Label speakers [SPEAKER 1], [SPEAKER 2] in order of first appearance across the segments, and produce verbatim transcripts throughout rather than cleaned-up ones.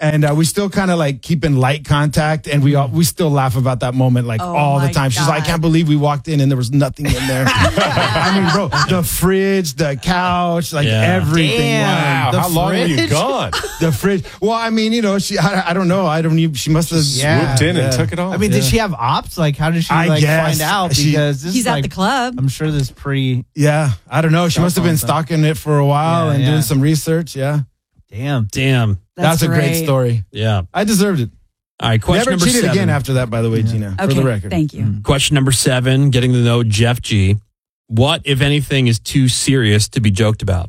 [SPEAKER 1] And uh, we still kind of like keep in light contact, and we all, we still laugh about that moment like
[SPEAKER 2] Oh
[SPEAKER 1] all the
[SPEAKER 2] my
[SPEAKER 1] time. She's like, I
[SPEAKER 2] God.
[SPEAKER 1] can't believe we walked in and there was nothing in there. I mean, bro, the fridge, the couch, like
[SPEAKER 3] Yeah.
[SPEAKER 1] everything.
[SPEAKER 4] Wow,
[SPEAKER 1] The
[SPEAKER 4] how long were you
[SPEAKER 1] fridge?
[SPEAKER 4] gone?
[SPEAKER 1] The fridge. Well, I mean, you know, she. I, I don't know. I don't even. She must have
[SPEAKER 5] Yeah.
[SPEAKER 4] Swooped in
[SPEAKER 1] yeah.
[SPEAKER 4] and took it off.
[SPEAKER 5] I mean, did she have ops? Like, how did she
[SPEAKER 1] I
[SPEAKER 5] like
[SPEAKER 1] guess.
[SPEAKER 5] find out?
[SPEAKER 1] She-
[SPEAKER 5] Because this
[SPEAKER 2] He's
[SPEAKER 5] is
[SPEAKER 2] at
[SPEAKER 5] like,
[SPEAKER 2] the club.
[SPEAKER 5] I'm sure this pre.
[SPEAKER 1] Yeah, I don't know. She
[SPEAKER 5] Cell
[SPEAKER 1] must have been
[SPEAKER 5] phone stuff.
[SPEAKER 1] stalking it for a while
[SPEAKER 5] Yeah,
[SPEAKER 1] and
[SPEAKER 5] yeah.
[SPEAKER 1] doing some research. Yeah,
[SPEAKER 5] Damn.
[SPEAKER 3] Damn.
[SPEAKER 1] that's, a great
[SPEAKER 2] great.
[SPEAKER 1] story.
[SPEAKER 3] Yeah.
[SPEAKER 1] I deserved it.
[SPEAKER 3] All right. Question
[SPEAKER 1] Never
[SPEAKER 3] number
[SPEAKER 1] cheated
[SPEAKER 3] seven.
[SPEAKER 1] again after that, by the way, Gina.
[SPEAKER 2] Okay,
[SPEAKER 1] For the record.
[SPEAKER 2] thank you.
[SPEAKER 3] Question number seven, getting to know Jeff G. What, if anything, is too serious to be joked about?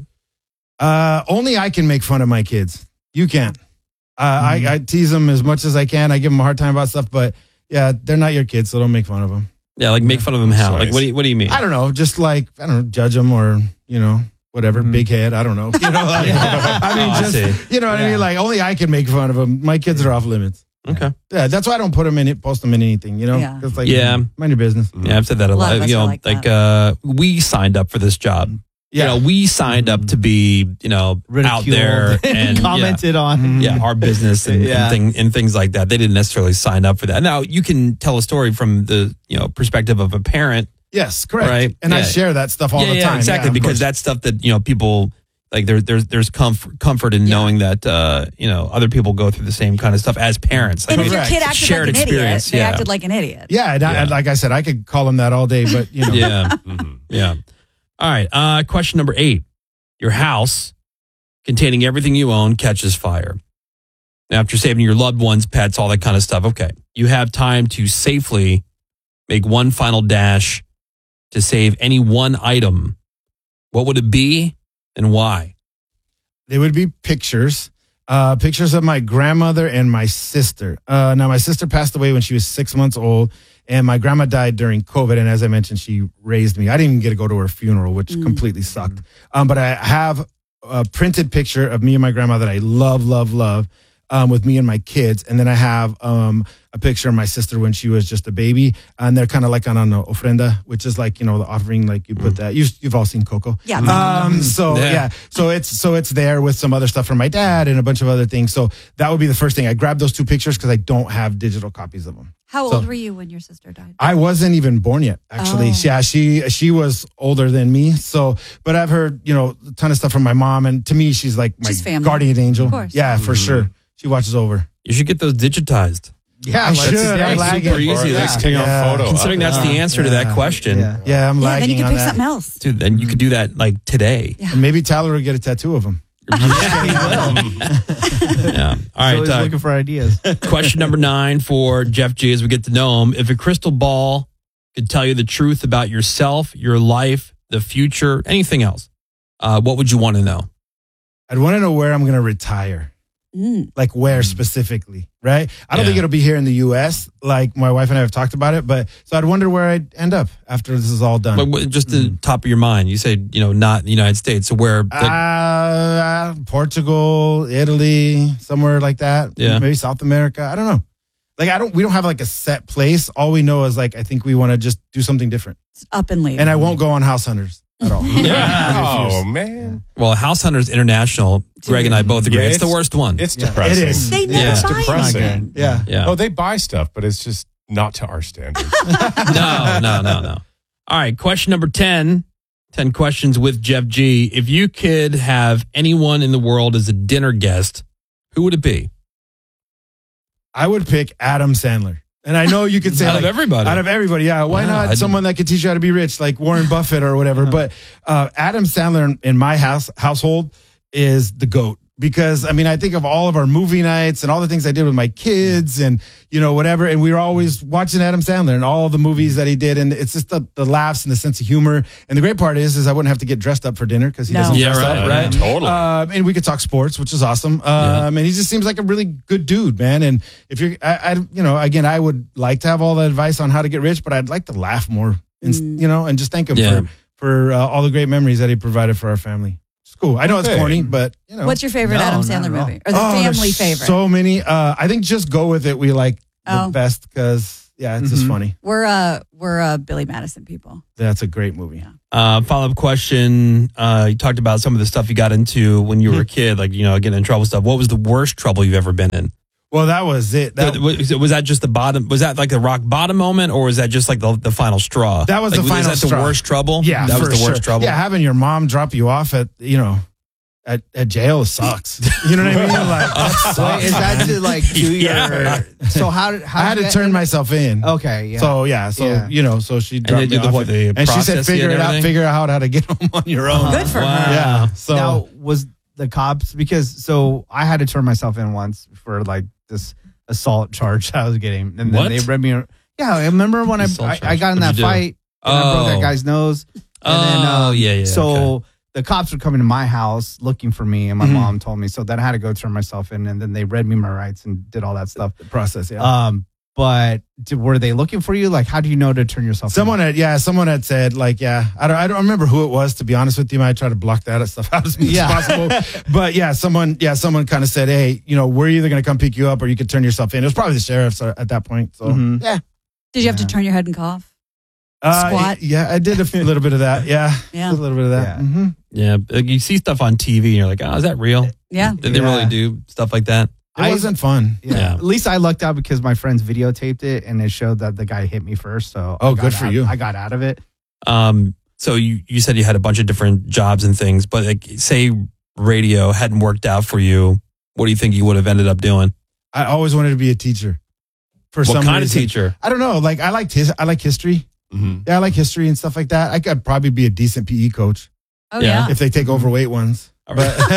[SPEAKER 1] Uh, only I can make fun of my kids. You can't. Uh,
[SPEAKER 5] Mm-hmm.
[SPEAKER 1] I, I tease them as much as I can. I give them a hard time about stuff, but yeah, they're not your kids, so don't make fun of them.
[SPEAKER 3] Yeah, like make fun of them how?
[SPEAKER 4] Nice.
[SPEAKER 3] Like what do you, what do you mean?
[SPEAKER 1] I don't know, just like I don't know, judge them or you know whatever,
[SPEAKER 5] Mhm.
[SPEAKER 1] big head. I don't know. You know, like, I mean,
[SPEAKER 3] Oh, I
[SPEAKER 1] just
[SPEAKER 3] see.
[SPEAKER 1] you know what I
[SPEAKER 5] Yeah.
[SPEAKER 1] mean. Like only I can make fun of them. My kids are off limits.
[SPEAKER 3] Okay.
[SPEAKER 1] Yeah, that's why I don't put them in it, post them in anything. You know,
[SPEAKER 2] Yeah.
[SPEAKER 1] It's like
[SPEAKER 3] Yeah.
[SPEAKER 1] mind your business.
[SPEAKER 3] Yeah, I've said that a,
[SPEAKER 2] A lot
[SPEAKER 3] lot.
[SPEAKER 2] of us
[SPEAKER 3] You know,
[SPEAKER 2] are like
[SPEAKER 3] like uh, we signed up for this job.
[SPEAKER 1] Yeah.
[SPEAKER 3] You know, we signed up to be, you know, out there
[SPEAKER 5] Ridiculed
[SPEAKER 3] and yeah.
[SPEAKER 5] commented on.
[SPEAKER 3] yeah, our business and,
[SPEAKER 5] Yeah.
[SPEAKER 3] and, thing, and things like that. They didn't necessarily sign up for that. Now you can tell a story from the you know perspective of a parent,
[SPEAKER 1] Yes, correct.
[SPEAKER 3] Right.
[SPEAKER 1] And I
[SPEAKER 3] Yeah.
[SPEAKER 1] share that stuff all
[SPEAKER 3] yeah,
[SPEAKER 1] the
[SPEAKER 3] yeah,
[SPEAKER 1] time.
[SPEAKER 3] exactly,
[SPEAKER 1] Yeah, of
[SPEAKER 3] because
[SPEAKER 1] course.
[SPEAKER 3] that's stuff that you know people like. There, there's there's comfort comfort in
[SPEAKER 2] Yeah.
[SPEAKER 3] knowing that uh, you know other people go through the same kind of stuff as parents.
[SPEAKER 2] And
[SPEAKER 3] Like,
[SPEAKER 2] if your
[SPEAKER 1] Correct.
[SPEAKER 2] kid
[SPEAKER 3] it's
[SPEAKER 2] acted
[SPEAKER 3] shared
[SPEAKER 2] like an idiot,
[SPEAKER 3] experience,
[SPEAKER 2] they
[SPEAKER 3] yeah.
[SPEAKER 2] acted like an idiot.
[SPEAKER 1] yeah, and I,
[SPEAKER 3] Yeah.
[SPEAKER 1] and like I said, I could call them that all day, but you know,
[SPEAKER 3] yeah,
[SPEAKER 4] Mhm.
[SPEAKER 3] yeah. All right. Uh, question number eight: your house, containing everything you own, catches fire. Now, after saving your loved ones, pets, all that kind of stuff, okay, you have time to safely make one final dash to save any one item. What would it be and why?
[SPEAKER 1] they would be pictures, uh, pictures of my grandmother and my sister. Uh, now, my sister passed away when she was six months old, and my grandma died during COVID. And as I mentioned, she raised me. I didn't even get to go to her funeral, which completely sucked. Um, but I have a printed picture of me and my grandma that I love, love, love. Um, with me and my kids, and then I have um, a picture of my sister when she was just a baby, and they're kind of like on an ofrenda, which is like you know the offering, like you put that. You, you've all seen Coco,
[SPEAKER 2] Yeah.
[SPEAKER 1] Um, so
[SPEAKER 3] Yeah.
[SPEAKER 1] yeah. so it's so it's there with some other stuff from my dad and a bunch of other things. So that would be the first thing. I grabbed those two pictures because I don't have digital copies of them.
[SPEAKER 2] How
[SPEAKER 1] So-
[SPEAKER 2] old were you when your sister died?
[SPEAKER 1] I wasn't even born yet, actually.
[SPEAKER 2] Oh.
[SPEAKER 1] Yeah, she she was older than me. So, but I've heard you know a ton of stuff from my mom, and to me, she's like my
[SPEAKER 2] She's family.
[SPEAKER 1] guardian angel.
[SPEAKER 2] Of course.
[SPEAKER 1] Yeah, for sure. She watches over.
[SPEAKER 3] You should get those digitized.
[SPEAKER 1] Yeah, I
[SPEAKER 5] like
[SPEAKER 1] should.
[SPEAKER 5] it's
[SPEAKER 1] I'm
[SPEAKER 5] very
[SPEAKER 1] lagging.
[SPEAKER 3] super easy.
[SPEAKER 1] Yeah.
[SPEAKER 3] Let's
[SPEAKER 4] take a
[SPEAKER 1] Yeah.
[SPEAKER 4] photo.
[SPEAKER 3] Considering that's the answer to that
[SPEAKER 1] Yeah.
[SPEAKER 3] question,
[SPEAKER 5] Yeah.
[SPEAKER 1] Yeah, I'm
[SPEAKER 2] Yeah,
[SPEAKER 1] lagging
[SPEAKER 2] then you can
[SPEAKER 1] on
[SPEAKER 2] pick
[SPEAKER 1] that.
[SPEAKER 2] something else.
[SPEAKER 3] dude, then you could do that like today.
[SPEAKER 2] Yeah.
[SPEAKER 1] And maybe Tyler will get a tattoo of him.
[SPEAKER 3] Yeah. All
[SPEAKER 5] So
[SPEAKER 3] right.
[SPEAKER 5] he's
[SPEAKER 3] Uh,
[SPEAKER 5] looking for ideas.
[SPEAKER 3] question number nine for Jeff G. As we get to know him, if a crystal ball could tell you the truth about yourself, your life, the future, anything else, uh, what would you want to know?
[SPEAKER 1] I'd want to know where I'm going to retire.
[SPEAKER 2] Mm.
[SPEAKER 1] Like where specifically, right? I don't
[SPEAKER 3] Yeah.
[SPEAKER 1] think it'll be here in the U S. Like my wife and I have talked about it, but so I'd wonder where I'd end up after this is all done.
[SPEAKER 3] But what- just the top of your mind, you said you know not the United States, so where? Like,
[SPEAKER 1] Uh, Portugal, Italy, somewhere like that.
[SPEAKER 3] Yeah.
[SPEAKER 1] Maybe South America. I don't know. Like I don't. We don't have like a set place. All we know is like I think we want to just do something different.
[SPEAKER 2] It's up and leave.
[SPEAKER 1] And I won't go on House Hunters at all.
[SPEAKER 4] Oh man,
[SPEAKER 3] well, House Hunters International. Greg and I both agree
[SPEAKER 4] Yeah,
[SPEAKER 3] it's, the
[SPEAKER 4] it's-
[SPEAKER 3] worst one.
[SPEAKER 4] it's
[SPEAKER 1] Yeah,
[SPEAKER 4] depressing.
[SPEAKER 1] it is.
[SPEAKER 2] they never
[SPEAKER 3] Yeah. It's
[SPEAKER 2] buy
[SPEAKER 4] depressing.
[SPEAKER 2] anything.
[SPEAKER 1] Yeah.
[SPEAKER 3] yeah.
[SPEAKER 4] Oh, they buy stuff, but it's just not to our standards.
[SPEAKER 3] no, no, no, no. All right. Question number ten. ten questions with Jeff G. If you could have anyone in the world as a dinner guest, who would it be?
[SPEAKER 1] I would pick Adam Sandler. And I know you could say
[SPEAKER 3] Out of
[SPEAKER 1] like,
[SPEAKER 3] everybody.
[SPEAKER 1] Out of everybody, yeah. Why
[SPEAKER 3] Yeah,
[SPEAKER 1] not
[SPEAKER 3] I
[SPEAKER 1] someone that could teach you how to be rich, like Warren Buffett or whatever? But uh, Adam Sandler in, in my house household is the GOAT. Because, I mean, I think of all of our movie nights and all the things I did with my kids and, you know, whatever. And we were always watching Adam Sandler and all the movies that he did. And it's just the, the laughs and the sense of humor. And the great part is, is I wouldn't have to get dressed up for dinner because he
[SPEAKER 2] No.
[SPEAKER 1] doesn't
[SPEAKER 3] Yeah,
[SPEAKER 1] dress
[SPEAKER 3] right,
[SPEAKER 1] up,
[SPEAKER 3] right.
[SPEAKER 1] right?
[SPEAKER 4] Totally.
[SPEAKER 1] Um, and we could talk sports, which is awesome. Um,
[SPEAKER 3] Yeah.
[SPEAKER 1] And he just seems like a really good dude, man. And if you're, I, I, you know, again, I would like to have all the advice on how to get rich, but I'd like to laugh more, and, you know, and just thank him
[SPEAKER 3] Yeah.
[SPEAKER 1] for, for uh, all the great memories that he provided for our family. It's cool. I know it's
[SPEAKER 4] Okay.
[SPEAKER 1] corny, but, you know.
[SPEAKER 2] What's your favorite
[SPEAKER 5] No,
[SPEAKER 2] Adam
[SPEAKER 5] not
[SPEAKER 2] Sandler
[SPEAKER 5] at all.
[SPEAKER 2] movie? Or the
[SPEAKER 1] Oh,
[SPEAKER 2] family
[SPEAKER 1] there's
[SPEAKER 2] favorite?
[SPEAKER 1] So many. Uh, I think Just Go With It we like the
[SPEAKER 2] Oh.
[SPEAKER 1] best because yeah, it's just
[SPEAKER 5] Mhm.
[SPEAKER 1] funny.
[SPEAKER 2] We're uh we're uh Billy Madison people.
[SPEAKER 1] That's a great movie.
[SPEAKER 2] Yeah.
[SPEAKER 3] Uh, follow up question. Uh, you talked about some of the stuff you got into when you were a kid, like, you know, getting in trouble stuff. What was the worst trouble you've ever been in?
[SPEAKER 1] Well, that was it. That,
[SPEAKER 3] was, was that just the bottom? Was that like the rock bottom moment, or was that just like the, the final straw?
[SPEAKER 1] That was
[SPEAKER 3] like,
[SPEAKER 1] the final
[SPEAKER 3] Was that
[SPEAKER 1] straw.
[SPEAKER 3] the worst trouble?
[SPEAKER 1] yeah,
[SPEAKER 3] that
[SPEAKER 1] for
[SPEAKER 3] was the worst
[SPEAKER 1] sure.
[SPEAKER 3] trouble.
[SPEAKER 1] Yeah, having your mom drop you off at, you know, at, at jail sucks. You know what I mean? Like, that
[SPEAKER 5] Wait,
[SPEAKER 1] sucks.
[SPEAKER 5] is that to like do
[SPEAKER 3] Yeah.
[SPEAKER 5] your? So how? did- how
[SPEAKER 1] I had
[SPEAKER 5] did
[SPEAKER 1] to
[SPEAKER 5] that
[SPEAKER 1] turn
[SPEAKER 5] end?
[SPEAKER 1] myself in.
[SPEAKER 5] Okay, yeah.
[SPEAKER 1] So yeah, so
[SPEAKER 5] Yeah.
[SPEAKER 1] you know, so she
[SPEAKER 3] they
[SPEAKER 1] dropped
[SPEAKER 3] do
[SPEAKER 1] me
[SPEAKER 3] the
[SPEAKER 1] off
[SPEAKER 3] what, the
[SPEAKER 1] and she said,
[SPEAKER 3] process you
[SPEAKER 1] "Figure
[SPEAKER 3] and
[SPEAKER 1] it out,
[SPEAKER 3] everything?
[SPEAKER 1] figure out how to get home on your own."
[SPEAKER 2] Good for
[SPEAKER 3] Wow.
[SPEAKER 2] her.
[SPEAKER 1] Yeah. So
[SPEAKER 5] now was the cops because so I had to turn myself in once for like this assault charge I was getting, and then
[SPEAKER 3] What?
[SPEAKER 5] they read me. Yeah, I remember when I
[SPEAKER 3] Assault
[SPEAKER 5] I, I
[SPEAKER 3] charge.
[SPEAKER 5] got in
[SPEAKER 3] What'd
[SPEAKER 5] that
[SPEAKER 3] you do?
[SPEAKER 5] fight and I broke
[SPEAKER 3] Oh.
[SPEAKER 5] that guy's nose. And
[SPEAKER 3] Oh,
[SPEAKER 5] then, um,
[SPEAKER 3] yeah, yeah.
[SPEAKER 5] So
[SPEAKER 3] okay.
[SPEAKER 5] the cops were coming to my house looking for me, and my
[SPEAKER 1] Mhm.
[SPEAKER 5] mom told me. So then I had to go turn myself in, and then they read me my rights and did all that stuff.
[SPEAKER 1] the process, yeah.
[SPEAKER 5] Um, but did, were they looking for you? Like, how do you know to turn yourself?
[SPEAKER 1] Someone
[SPEAKER 5] in?
[SPEAKER 1] had, yeah, someone had said, like, yeah, I don't, I don't remember who it was, to be honest with you. I try to block that stuff out as much
[SPEAKER 5] Yeah.
[SPEAKER 1] as possible. But yeah, someone, yeah, someone kind of said, hey, you know, we're either going to come pick you up or you could turn yourself in. It was probably the sheriff at that point. So
[SPEAKER 5] Mhm.
[SPEAKER 1] yeah.
[SPEAKER 2] Did you have to
[SPEAKER 5] Yeah.
[SPEAKER 2] turn your head and cough?
[SPEAKER 1] Uh,
[SPEAKER 2] Squat?
[SPEAKER 1] Yeah, I did a f- little bit of that. Yeah.
[SPEAKER 2] Yeah.
[SPEAKER 1] A little bit of that.
[SPEAKER 5] Yeah.
[SPEAKER 1] hmm
[SPEAKER 3] Yeah, like you see stuff on T V and you're like, oh, is that real?
[SPEAKER 2] Yeah.
[SPEAKER 3] Did they
[SPEAKER 5] Yeah.
[SPEAKER 3] really do stuff like that?
[SPEAKER 1] It
[SPEAKER 5] I-
[SPEAKER 1] wasn't fun.
[SPEAKER 5] Yeah.
[SPEAKER 3] Yeah.
[SPEAKER 5] At least I lucked out because my friends videotaped it and it showed that the guy hit me first. So
[SPEAKER 1] Oh,
[SPEAKER 5] I got
[SPEAKER 1] good for
[SPEAKER 5] out-
[SPEAKER 1] you.
[SPEAKER 5] I got out of it.
[SPEAKER 3] Um, so you, you said you had a bunch of different jobs and things, but like, say radio hadn't worked out for you, what do you think you would have ended up doing?
[SPEAKER 1] I always wanted to be a teacher. For
[SPEAKER 3] What
[SPEAKER 1] some
[SPEAKER 3] kind
[SPEAKER 1] reason.
[SPEAKER 3] of teacher?
[SPEAKER 1] I don't know. Like, I liked his, I like history.
[SPEAKER 4] Mhm.
[SPEAKER 1] Yeah, I like history and stuff like that. I could probably be a decent P E coach
[SPEAKER 2] Oh
[SPEAKER 3] Yeah.
[SPEAKER 2] yeah.
[SPEAKER 1] if they take overweight ones.
[SPEAKER 3] You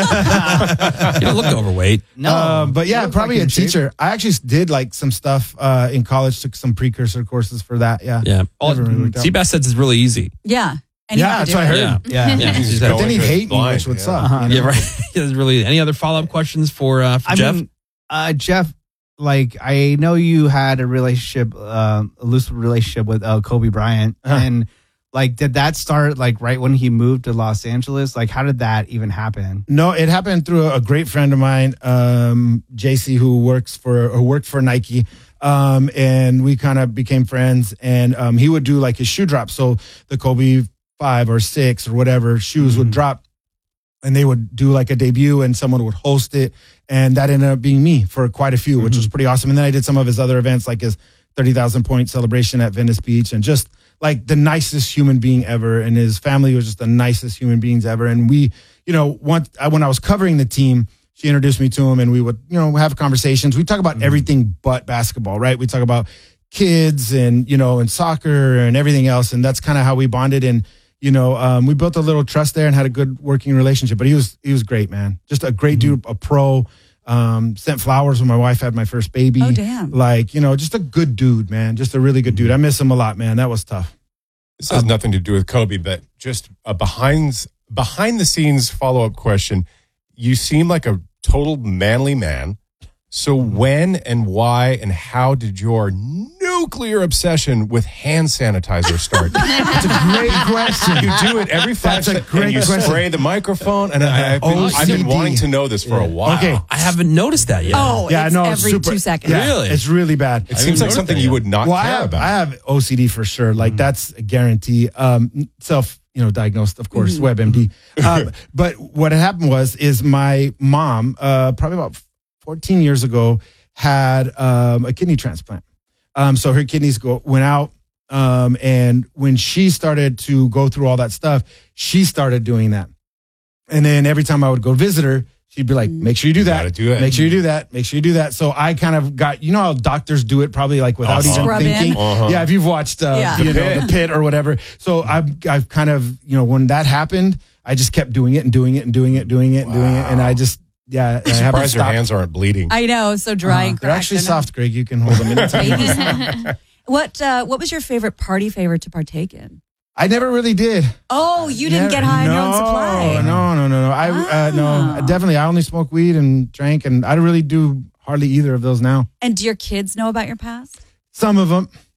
[SPEAKER 3] don't look overweight.
[SPEAKER 5] No,
[SPEAKER 1] Um, but
[SPEAKER 5] you
[SPEAKER 1] yeah,
[SPEAKER 5] look
[SPEAKER 1] probably
[SPEAKER 5] like
[SPEAKER 1] a
[SPEAKER 5] in shape.
[SPEAKER 1] teacher. I actually did like some stuff uh, in college, took some precursor courses for that. Yeah.
[SPEAKER 3] Yeah. All,
[SPEAKER 1] Never really worked out.
[SPEAKER 3] Seabass says it's really easy.
[SPEAKER 2] Yeah. And you
[SPEAKER 1] Yeah,
[SPEAKER 2] have to
[SPEAKER 1] that's
[SPEAKER 2] do
[SPEAKER 1] what I
[SPEAKER 2] it.
[SPEAKER 1] heard.
[SPEAKER 3] Yeah.
[SPEAKER 5] Yeah.
[SPEAKER 3] Yeah.
[SPEAKER 4] He's
[SPEAKER 3] She's
[SPEAKER 4] going
[SPEAKER 3] got-
[SPEAKER 1] But then he'd
[SPEAKER 4] to it
[SPEAKER 1] hate me,
[SPEAKER 4] blind,
[SPEAKER 1] which would
[SPEAKER 4] yeah.
[SPEAKER 1] suck.
[SPEAKER 5] Uh-huh.
[SPEAKER 1] you know?
[SPEAKER 3] Yeah, right. There's really any other follow up questions for uh, for
[SPEAKER 5] I
[SPEAKER 3] Jeff?
[SPEAKER 5] mean, uh, Jeff, like I know you had a relationship, uh, a loose relationship with uh, Kobe Bryant,
[SPEAKER 1] Uh-huh.
[SPEAKER 5] and like, did that start like right when he moved to Los Angeles? Like, how did that even happen?
[SPEAKER 1] No, it happened through a great friend of mine, um, J C, who works for who worked for Nike. Um, and we kind of became friends, and um, he would do like his shoe drops. So the Kobe five or six or whatever shoes would
[SPEAKER 5] Mhm.
[SPEAKER 1] drop, and they would do like a debut, and someone would host it, and that ended up being me for quite a few, which was pretty awesome. And then I did some of his other events, like his thirty thousand point celebration at Venice Beach, and just like the nicest human being ever, and his family was just the nicest human beings ever. And we, you know, once I, when I was covering the team, she introduced me to him, and we would, you know, have conversations. We talk about everything but basketball, right? We talk about kids and, you know, and soccer and everything else. And that's kind of how we bonded. And, you know, um, we built a little trust there and had a good working relationship. But he was, he was great, man. Just a great dude, a pro. Um, sent flowers when my wife had my first baby.
[SPEAKER 2] Oh, damn.
[SPEAKER 1] Like, you know, just a good dude, man. Just a really good dude. I miss him a lot, man. That was tough.
[SPEAKER 4] This has nothing to do with Kobe, but just a behind behind the scenes follow up question. You seem like a total manly man. So when and why and how did your nuclear obsession with hand sanitizer start?
[SPEAKER 1] That's a great question.
[SPEAKER 4] You do it every five
[SPEAKER 1] That's a
[SPEAKER 4] seconds.
[SPEAKER 1] great
[SPEAKER 4] and you
[SPEAKER 1] question.
[SPEAKER 4] spray the microphone, and I, I've, been, I've been
[SPEAKER 1] O C D.
[SPEAKER 4] wanting to know this for a while.
[SPEAKER 1] Okay.
[SPEAKER 3] I haven't noticed that yet.
[SPEAKER 2] Oh,
[SPEAKER 1] Yeah,
[SPEAKER 2] it's
[SPEAKER 1] no, it's
[SPEAKER 2] every
[SPEAKER 1] super-
[SPEAKER 2] two seconds.
[SPEAKER 1] Yeah,
[SPEAKER 3] Really?
[SPEAKER 1] It's really bad.
[SPEAKER 4] It seems like
[SPEAKER 3] noticed
[SPEAKER 4] something
[SPEAKER 3] that
[SPEAKER 4] you
[SPEAKER 3] yet.
[SPEAKER 4] would not
[SPEAKER 1] Well, I
[SPEAKER 4] care
[SPEAKER 1] have,
[SPEAKER 4] about.
[SPEAKER 1] I have O C D for sure. Like that's a guarantee. Um, self, you know, diagnosed, of course, WebMD. Um, but what had happened was, is my mom, uh, probably about fourteen years ago, had um, a kidney transplant. Um, so her kidneys go went out. Um, and when she started to go through all that stuff, she started doing that. And then every time I would go visit her, she'd be like, make sure you do that.
[SPEAKER 4] gotta do it.
[SPEAKER 1] Make sure you do that. Make sure you do that. So I kind of got, you know how doctors do it probably like without
[SPEAKER 4] Uh-huh.
[SPEAKER 1] even
[SPEAKER 2] Scrub in.
[SPEAKER 1] thinking.
[SPEAKER 4] Uh-huh.
[SPEAKER 1] Yeah, if you've watched uh,
[SPEAKER 2] Yeah.
[SPEAKER 1] you
[SPEAKER 4] The
[SPEAKER 1] know,
[SPEAKER 4] Pit.
[SPEAKER 1] the pit or whatever. So I've I've kind of, you know, when that happened, I just kept doing it and doing it and doing it, doing it and doing it. And I just, yeah, I haven't
[SPEAKER 4] Surprised your
[SPEAKER 1] stopped.
[SPEAKER 4] hands aren't bleeding.
[SPEAKER 2] I know, so dry and
[SPEAKER 1] They're
[SPEAKER 2] cracked.
[SPEAKER 1] actually
[SPEAKER 2] I know.
[SPEAKER 1] soft, Greg. You can hold them anytime.
[SPEAKER 2] Babies. What uh, What was your favorite party favor to partake in?
[SPEAKER 1] I never really did.
[SPEAKER 2] Oh, you didn't
[SPEAKER 1] Never-
[SPEAKER 2] get high on your own
[SPEAKER 1] no,
[SPEAKER 2] supply.
[SPEAKER 1] No, no, no, no. I uh, no,
[SPEAKER 2] Ah.
[SPEAKER 1] definitely. I only smoke weed and drank, and I don't really do hardly either of those now.
[SPEAKER 2] And do your kids know about your past?
[SPEAKER 1] Some of them,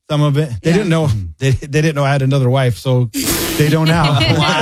[SPEAKER 1] Some of it. They
[SPEAKER 2] Yeah.
[SPEAKER 1] didn't know. They, they didn't know I had another wife, so they don't now.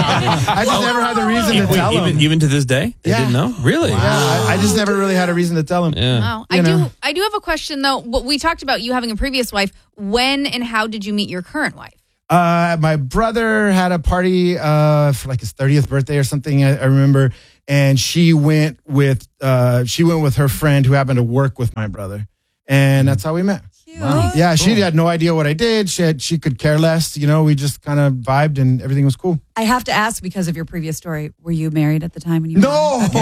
[SPEAKER 1] I just never had the reason to
[SPEAKER 3] Wait,
[SPEAKER 1] tell them.
[SPEAKER 3] even, even to this day, they
[SPEAKER 1] Yeah.
[SPEAKER 3] didn't know. Really?
[SPEAKER 1] Yeah, I, I just never really had a reason to tell them.
[SPEAKER 3] Yeah.
[SPEAKER 6] Wow. I
[SPEAKER 1] You know.
[SPEAKER 6] do I do have a question though. What we talked about you having a previous wife. When and how did you meet your current wife?
[SPEAKER 1] Uh, my brother had a party uh, for like his thirtieth birthday or something. I, I remember, and she went with uh, she went with her friend who happened to work with my brother, and that's how we met.
[SPEAKER 2] Cute.
[SPEAKER 1] Yeah, she had no idea what I did. She had, she could care less. You know, we just kind of vibed and everything was cool.
[SPEAKER 2] I have to ask because of your previous story. Were you married at the time when you?
[SPEAKER 1] No,
[SPEAKER 3] Oh,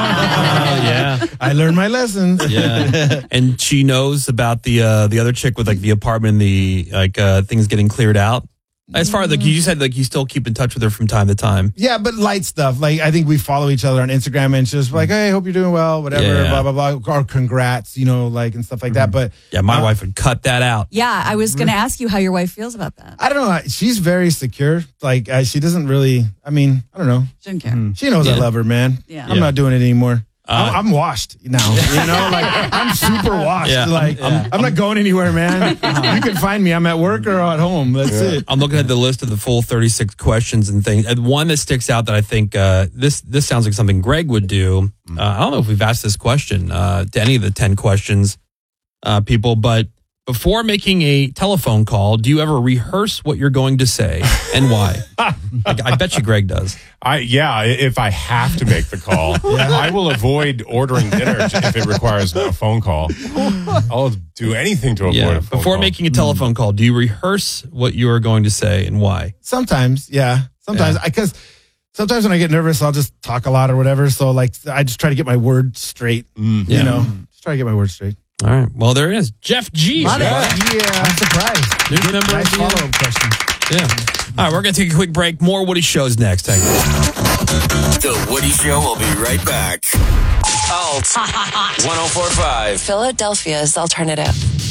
[SPEAKER 3] yeah.
[SPEAKER 1] I learned my lesson.
[SPEAKER 3] Yeah. And she knows about the uh, the other chick with like the apartment, the like uh, things getting cleared out. As far as like you said, like you still keep in touch with her from time to time.
[SPEAKER 1] Yeah, but light stuff. Like I think we follow each other on Instagram and she's like, "Hey, hope you're doing well." Whatever,
[SPEAKER 3] Yeah.
[SPEAKER 1] blah blah blah, or congrats, you know, like and stuff like that. But
[SPEAKER 3] Yeah, my
[SPEAKER 1] Uh,
[SPEAKER 3] wife would cut that out.
[SPEAKER 2] Yeah, I was going to ask you how your wife feels about that.
[SPEAKER 1] I don't know. She's very secure. Like uh, she doesn't really. I mean, I don't know.
[SPEAKER 2] Shouldn't care.
[SPEAKER 1] She knows I
[SPEAKER 3] Yeah.
[SPEAKER 1] love her, man.
[SPEAKER 2] Yeah.
[SPEAKER 1] I'm not doing it anymore.
[SPEAKER 3] Uh,
[SPEAKER 1] I'm, I'm washed now. You know, like I'm super washed.
[SPEAKER 3] Yeah,
[SPEAKER 1] like
[SPEAKER 3] I'm-
[SPEAKER 1] I'm, I'm not going anywhere, man. You can find me. I'm at work or at home. That's it.
[SPEAKER 3] I'm looking at the list of the full thirty-six questions and things. And one that sticks out that I think uh, this this sounds like something Greg would do. Uh, I don't know if we've asked this question uh, to any of the ten questions, uh, people, but before making a telephone call, do you ever rehearse what you're going to say and why? Like, I bet you Greg does.
[SPEAKER 4] I yeah, if I have to make the call, I will avoid ordering dinner if it requires a phone call. I'll do anything to avoid
[SPEAKER 3] Yeah.
[SPEAKER 4] a phone
[SPEAKER 3] Before
[SPEAKER 4] call.
[SPEAKER 3] making a telephone call, do you rehearse what you are going to say and why?
[SPEAKER 1] Sometimes, yeah. Sometimes, because sometimes when I get nervous, I'll just talk a lot or whatever. So like, I just try to get my words straight.
[SPEAKER 3] Yeah.
[SPEAKER 1] You know, just try to get my words straight.
[SPEAKER 3] All right. Well, there it is. Jeff G.
[SPEAKER 1] Yeah,
[SPEAKER 3] Yeah.
[SPEAKER 1] I'm surprised.
[SPEAKER 3] New member
[SPEAKER 1] Nice
[SPEAKER 3] of the-
[SPEAKER 1] follow up question.
[SPEAKER 3] Yeah. All right. We're going to take a quick break. More Woody shows next. Hang on.
[SPEAKER 7] The Woody Show will be right back. Alt one oh four point five.
[SPEAKER 8] Philadelphia's alternative.